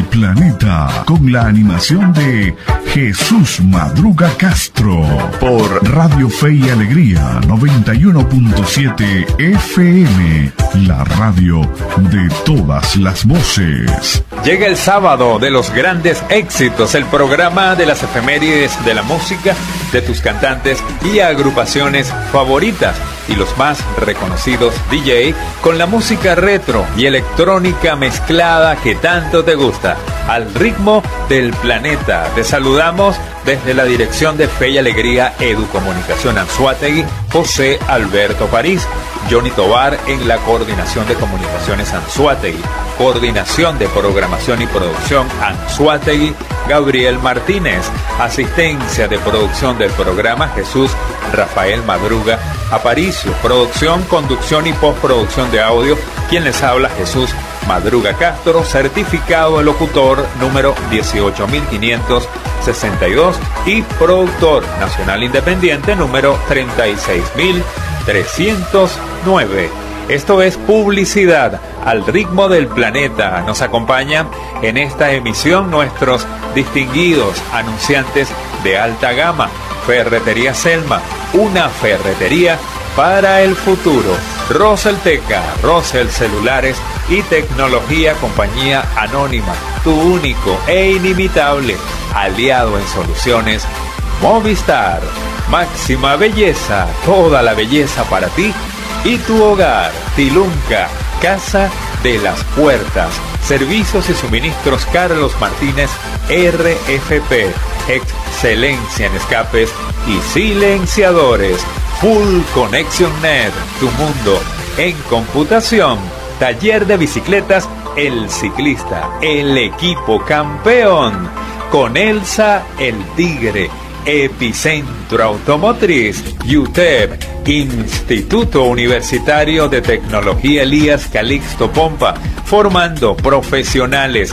Planeta, con la animación de Jesús Madruga Castro, por Radio Fe y Alegría 91.7 FM, la radio de todas las voces. Llega el sábado de los grandes éxitos, el programa de las efemérides de la música de tus cantantes y agrupaciones favoritas y los más reconocidos DJ con la música retro y electrónica mezclada que tanto te gusta, al ritmo del planeta. Te saludamos desde la dirección de Fe y Alegría Educomunicación Anzoátegui, José Alberto París, Johnny Tobar en la coordinación de comunicaciones Anzoátegui, coordinación de programación y producción Anzoátegui, Gabriel Martínez, asistencia de producción del programa Jesús Rafael Madruga Aparicio, producción, conducción y postproducción de audio, quien les habla Jesús Madruga Castro, certificado de locutor número 18562 y productor nacional independiente número 36309. Esto es publicidad al ritmo del planeta. Nos acompañan en esta emisión nuestros distinguidos anunciantes de alta gama. Ferretería Selma, una ferretería para el futuro. Rosel Teca, Rosel Celulares y Tecnología, compañía anónima, tu único e inimitable aliado en soluciones Movistar. Máxima Belleza, toda la belleza para ti y tu hogar. Tilunca, Casa de las Puertas. Servicios y suministros Carlos Martínez RFP. Excelencia en escapes y silenciadores. Full Connection Net, tu mundo en computación. Taller de bicicletas El Ciclista, el equipo campeón. Con Elsa el Tigre. Epicentro Automotriz, UTEP, Instituto Universitario de Tecnología Elías Calixto Pompa, formando profesionales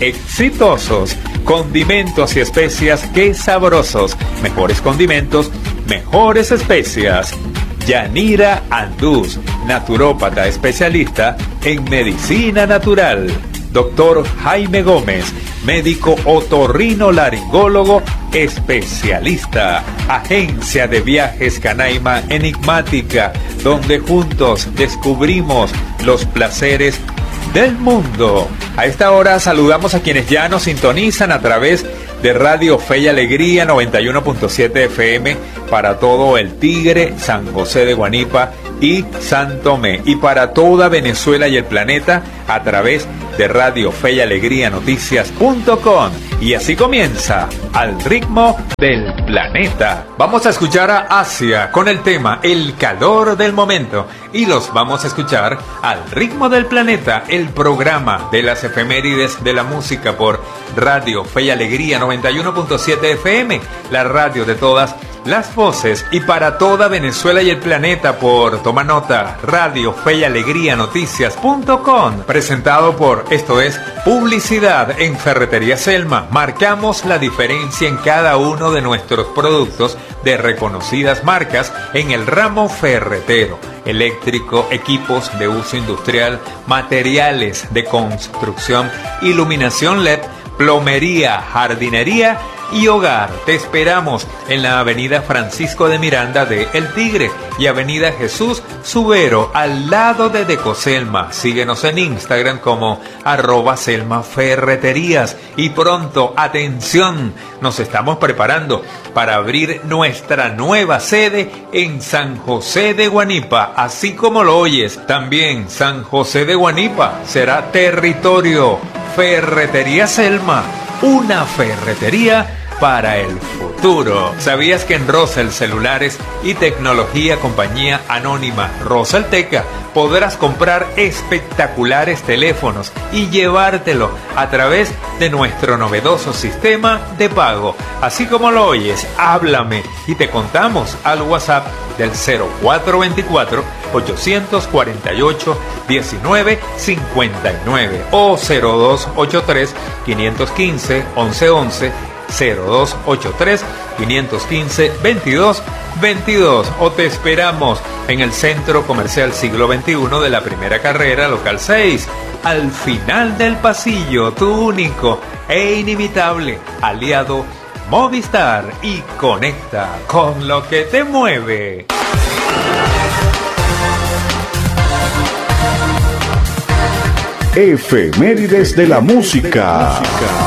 exitosos. Condimentos y especias, qué sabrosos. Mejores condimentos, mejores especias. Yanira Andús, naturópata especialista en medicina natural. Doctor Jaime Gómez, médico otorrinolaringólogo especialista. Agencia de Viajes Canaima Enigmática, donde juntos descubrimos los placeres del mundo. A esta hora saludamos a quienes ya nos sintonizan a través de Radio Fe y Alegría 91.7 FM para todo el Tigre, San José de Guanipa y San Tomé, y para toda Venezuela y el planeta a través de Radio Fe y Alegría Noticias.com. Y así comienza Al ritmo del planeta. Vamos a escuchar a Asia con el tema El calor del momento, y los vamos a escuchar al ritmo del planeta, el programa de las efemérides de la música por Radio Fe y Alegría 91.7 FM, la radio de todas las voces, y para toda Venezuela y el planeta por, toma nota, Radio Fe y Alegría Noticias.com, presentado por, esto es publicidad en Ferretería Selma. Marcamos la diferencia en cada uno de nuestros productos de reconocidas marcas en el ramo ferretero, eléctrico, equipos de uso industrial, materiales de construcción, iluminación LED, plomería, jardinería y hogar. Te esperamos en la avenida Francisco de Miranda de El Tigre y avenida Jesús Subero, al lado de Decoselma. Síguenos en Instagram como @selmaferreterías. Y pronto, atención, nos estamos preparando para abrir nuestra nueva sede en San José de Guanipa, así como lo oyes. También San José de Guanipa será territorio. Ferretería Selma, una ferretería para el futuro. ¿Sabías que en Rosel Celulares y Tecnología, compañía anónima Rosel Teca, podrás comprar espectaculares teléfonos y llevártelo a través de nuestro novedoso sistema de pago? Así como lo oyes, háblame y te contamos al WhatsApp del 0424-848-1959 o 0283-515-1111, 0283-515-2222 o te esperamos en el Centro Comercial Siglo XXI de la Primera Carrera, local 6, al final del pasillo, tu único e inimitable aliado Movistar, y conecta con lo que te mueve. Efemérides de la música.